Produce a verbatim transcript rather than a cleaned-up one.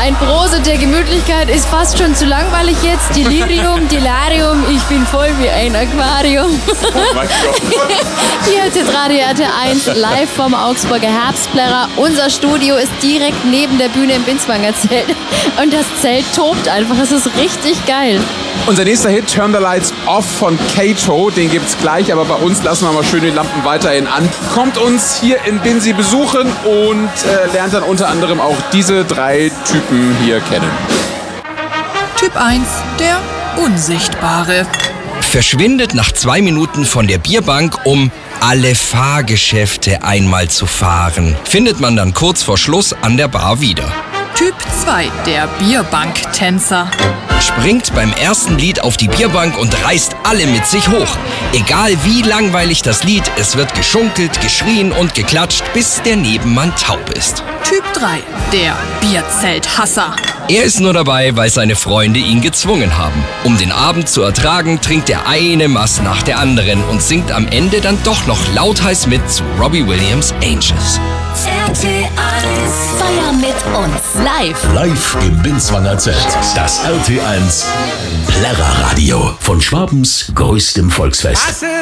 Ein Prosa der Gemütlichkeit ist fast schon zu langweilig jetzt. Delirium, Delarium, ich bin voll wie ein Aquarium. Oh mein Gott. Hier hört Radio R T eins live vom Augsburger Herbstplärrer. Unser Studio ist direkt neben der Bühne im Binswanger Zelt. Und das Zelt tobt einfach. Es ist richtig geil. Unser nächster Hit, Turn the Lights Off von Kato, den gibt's gleich, aber bei uns lassen wir mal schön die Lampen weiterhin an. Kommt uns hier in Binsi besuchen und äh, lernt dann unter anderem auch diese drei Typen hier kennen. Typ eins, der Unsichtbare. Verschwindet nach zwei Minuten von der Bierbank, um alle Fahrgeschäfte einmal zu fahren. Findet man dann kurz vor Schluss an der Bar wieder. Typ zwei, der Bierbanktänzer. Springt beim ersten Lied auf die Bierbank und reißt alle mit sich hoch. Egal wie langweilig das Lied, es wird geschunkelt, geschrien und geklatscht, bis der Nebenmann taub ist. Typ drei, der Bierzelthasser. Er ist nur dabei, weil seine Freunde ihn gezwungen haben. Um den Abend zu ertragen, trinkt er eine Maß nach der anderen und singt am Ende dann doch noch lautheiß mit zu Robbie Williams' Angels. R T eins Feier mit uns live. Live im Binswanger Zelt. Das R T eins Plärrerradio von Schwabens größtem Volksfest.